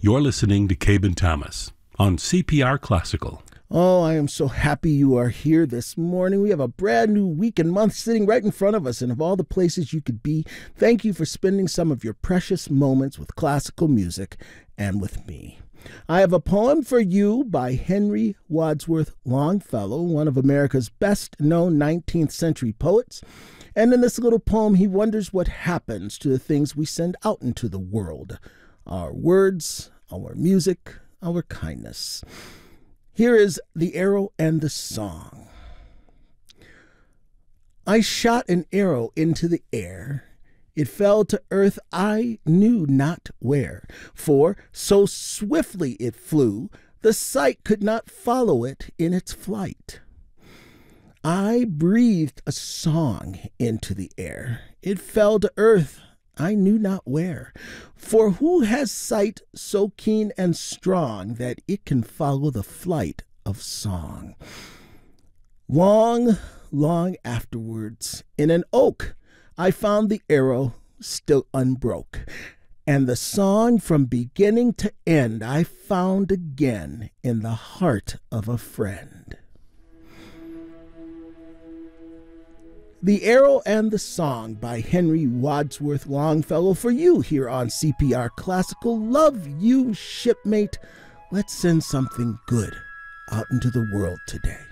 You're listening to Cabin Thomas on CPR Classical. Oh, I am so happy you are here this morning. We have a brand new week and month sitting right in front of us, and of all the places you could be, thank you for spending some of your precious moments with classical music and with me. I have a poem for you by Henry Wadsworth Longfellow, one of America's best-known 19th century poets. And in this little poem, he wonders what happens to the things we send out into the world. Our words, our music, our kindness. Here is The Arrow and the Song. I shot an arrow into the air. It fell to earth I knew not where, for so swiftly it flew, the sight could not follow it in its flight. I breathed a song into the air. It fell to earth I knew not where, for who has sight so keen and strong that it can follow the flight of song? Long, long afterwards, in an oak, I found the arrow still unbroke, and the song from beginning to end I found again in the heart of a friend. The Arrow and the Song by Henry Wadsworth Longfellow for you here on CPR Classical. Love you, shipmate. Let's send something good out into the world today.